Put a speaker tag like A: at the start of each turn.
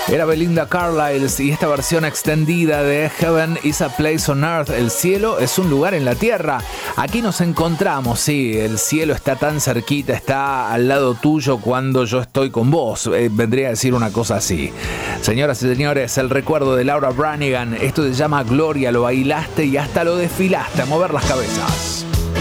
A: Era Belinda Carlisle y esta versión extendida de Heaven is a Place on Earth. El cielo es un lugar en la tierra. Aquí nos encontramos, sí, el cielo está tan cerquita, está al lado tuyo cuando yo estoy con vos. Vendría a decir una cosa así. Señoras y señores, el recuerdo de Laura Branigan. Esto se llama Gloria, lo bailaste y hasta lo desfilaste. A mover las cabezas.